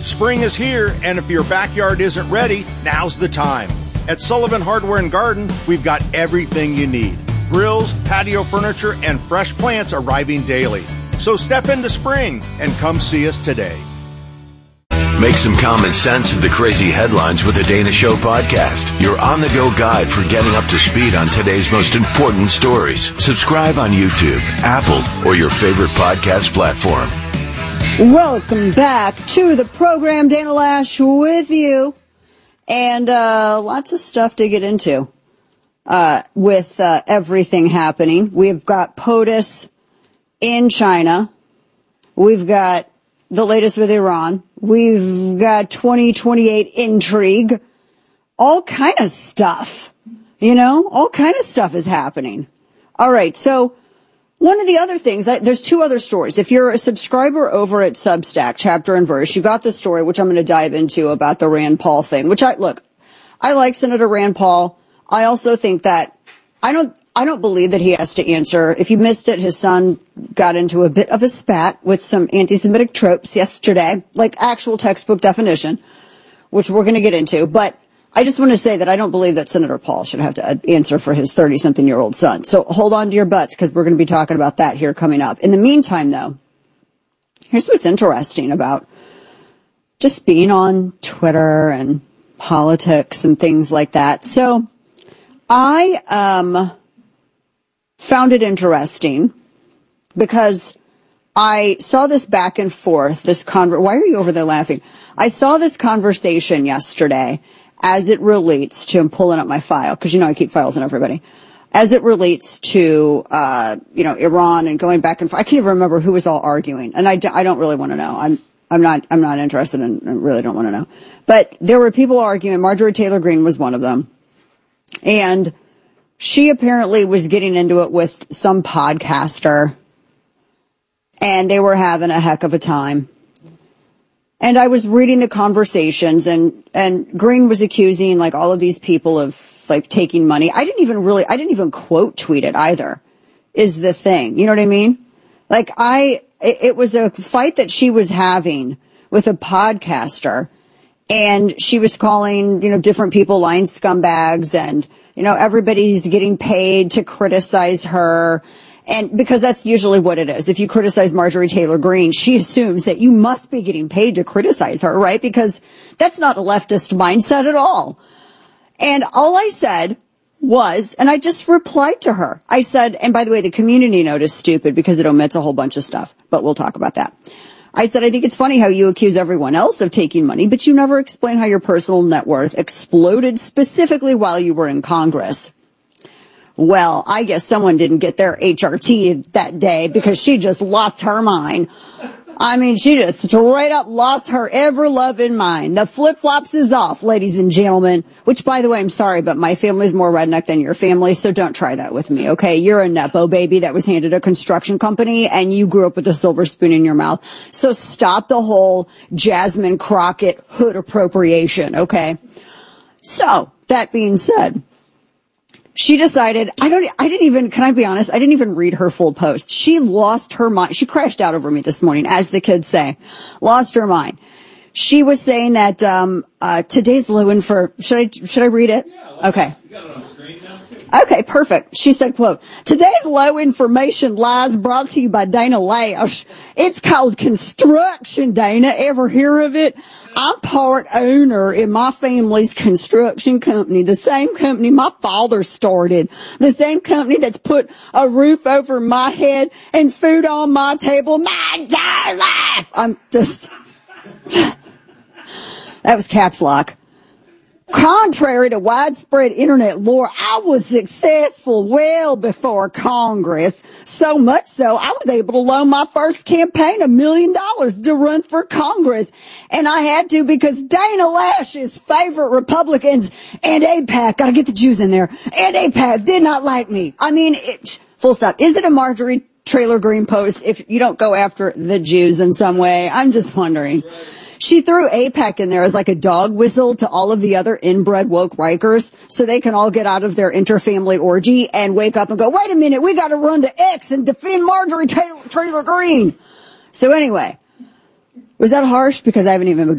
Spring is here, and if your backyard isn't ready, now's the time. At Sullivan Hardware and Garden, we've got everything you need. Grills, patio furniture, and fresh plants arriving daily. So step into spring and come see us today. Make some common sense of the crazy headlines with the Dana Show podcast. Your on-the-go guide for getting up to speed on today's most important stories. Subscribe on YouTube, Apple, or your favorite podcast platform. Welcome back to the program. Dana Lash with you. And lots of stuff to get into with everything happening. We've got POTUS in China. We've got the latest with Iran. We've got 2028 intrigue. All kind of stuff. You know, all kind of stuff is happening. All right, so one of the other things, there's two other stories. If you're a subscriber over at Substack, Chapter and Verse, you got the story, which I'm going to dive into about the Rand Paul thing, which I like Senator Rand Paul. I also think that I don't believe that he has to answer. If you missed it, his son got into a bit of a spat with some anti-Semitic tropes yesterday, like actual textbook definition, which we're going to get into. But I just want to say that I don't believe that Senator Paul should have to answer for his 30-something-year-old son. So hold on to your butts, because we're going to be talking about that here coming up. In the meantime, though, here's what's interesting about just being on Twitter and politics and things like that. So I found it interesting because I saw this back and forth, why are you over there laughing? I saw this conversation yesterday as it relates to, I'm pulling up my file, because you know I keep files on everybody, as it relates to, Iran and going back and forth. I can't even remember who was all arguing, and I don't really want to know. I'm not interested in, I really don't want to know. But there were people arguing. Marjorie Taylor Greene was one of them. And she apparently was getting into it with some podcaster, and they were having a heck of a time. And I was reading the conversations, and Greene was accusing like all of these people of like taking money. I didn't even quote tweet it either, is the thing. You know what I mean? Like it was a fight that she was having with a podcaster, and she was calling, different people lying scumbags, and, everybody's getting paid to criticize her. And because that's usually what it is. If you criticize Marjorie Taylor Greene, she assumes that you must be getting paid to criticize her, right? Because that's not a leftist mindset at all. And all I said was, and I just replied to her. I said, and by the way, the community note is stupid because it omits a whole bunch of stuff, but we'll talk about that. I said, I think it's funny how you accuse everyone else of taking money, but you never explain how your personal net worth exploded specifically while you were in Congress. Well, I guess someone didn't get their HRT that day because she just lost her mind. I mean, she just straight up lost her ever-loving mind. The flip-flops is off, ladies and gentlemen. Which, by the way, I'm sorry, but my family's more redneck than your family, so don't try that with me, okay? You're a Nepo baby that was handed a construction company, and you grew up with a silver spoon in your mouth. So stop the whole Jasmine Crockett hood appropriation, okay? So, that being said, she decided, can I be honest? I didn't even read her full post. She lost her mind. She crashed out over me this morning, as the kids say. Lost her mind. She was saying that, today's low for, should I read it? Yeah, okay. You got it on screen now, too. Okay, perfect. She said, quote, today's low information lies brought to you by Dana Lash. It's called construction, Dana. Ever hear of it? I'm part owner in my family's construction company, the same company my father started, the same company that's put a roof over my head and food on my table my entire life. I'm just, that was caps lock. Contrary to widespread internet lore, I was successful well before Congress. So much so, I was able to loan my first campaign $1 million to run for Congress. And I had to because Dana Lash's favorite Republicans and AIPAC, gotta get the Jews in there, and AIPAC did not like me. I mean, full stop. Is it a Marjorie Taylor Greene post if you don't go after the Jews in some way? I'm just wondering. She threw AIPAC in there as like a dog whistle to all of the other inbred woke Rikers so they can all get out of their interfamily orgy and wake up and go, wait a minute, we got to run to X and defend Marjorie Taylor Greene. So anyway, was that harsh? Because I haven't even